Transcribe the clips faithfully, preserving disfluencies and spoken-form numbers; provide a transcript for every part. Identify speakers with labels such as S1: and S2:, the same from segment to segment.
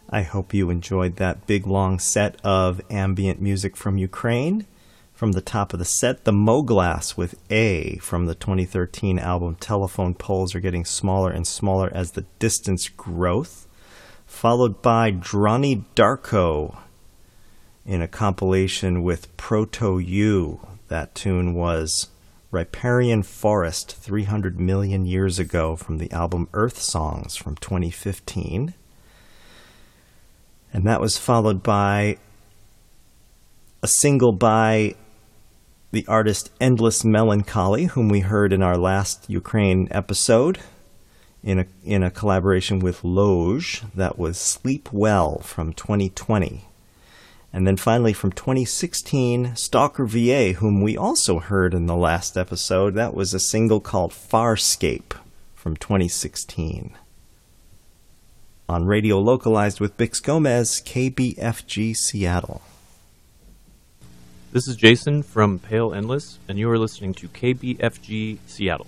S1: I hope you enjoyed that big long set of ambient music from Ukraine. From the top of the set, the Moglass with A from the twenty thirteen album Telephone Poles Are Getting Smaller and Smaller as the Distance Growth, followed by Droni Darko in a compilation with Proto U. That tune was Riparian Forest three hundred million Years Ago from the album Earth Songs from twenty fifteen. And that was followed by a single by the artist Endless Melancholy, whom we heard in our last Ukraine episode, in a in a collaboration with Loge. That was Sleep Well from twenty twenty. And then finally from twenty sixteen, Stalker V A, whom we also heard in the last episode. That was a single called Farscape from twenty sixteen. On Radio Localized with Bix Gomez, K B F G Seattle.
S2: This is Jason from Pale Endless, and you are listening to K B F G Seattle.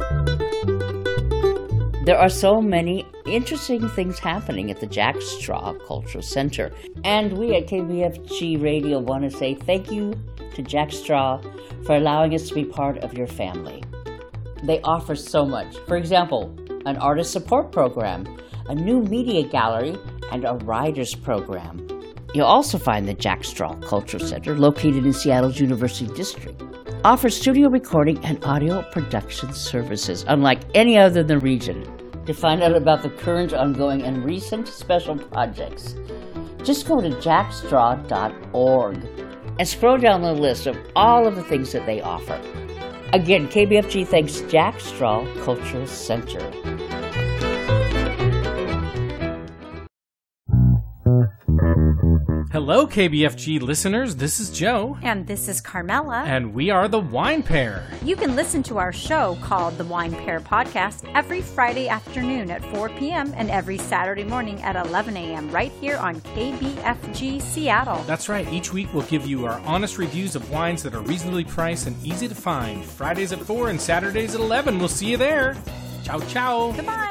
S3: There are so many interesting things happening at the Jack Straw Cultural Center. And we at K B F G Radio want to say thank you to Jack Straw for allowing us to be part of your family. They offer so much. For example, an artist support program, a new media gallery, and a writers program. You'll also find the Jack Straw Cultural Center, located in Seattle's University District, offers studio recording and audio production services, unlike any other in the region. To find out about the current, ongoing, and recent special projects, just go to jack straw dot org and scroll down the list of all of the things that they offer. Again, K B F G thanks Jack Straw Cultural Center.
S4: Hello, K B F G listeners. This is Joe.
S5: And this is Carmela.
S4: And we are the Wine Pair.
S5: You can listen to our show called The Wine Pair Podcast every Friday afternoon at four p.m. and every Saturday morning at eleven a.m. right here on K B F G Seattle.
S4: That's right. Each week we'll give you our honest reviews of wines that are reasonably priced and easy to find. Fridays at four and Saturdays at eleven. We'll see you there. Ciao, ciao.
S5: Goodbye.